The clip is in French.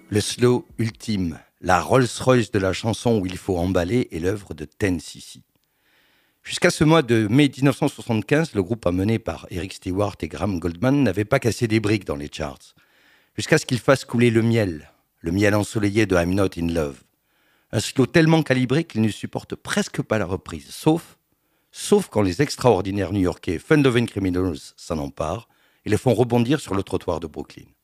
Le slow ultime, la Rolls-Royce de la chanson où il faut emballer est l'œuvre de Ten cc. Jusqu'à ce mois de mai 1975, le groupe amené par Eric Stewart et Graham Goldman n'avait pas cassé des briques dans les charts. Jusqu'à ce qu'il fasse couler le miel ensoleillé de I'm Not in Love. Un slow tellement calibré qu'il ne supporte presque pas la reprise, sauf quand les extraordinaires new-yorkais Fun Lovin' Criminals s'en emparent et les font rebondir sur le trottoir de Brooklyn.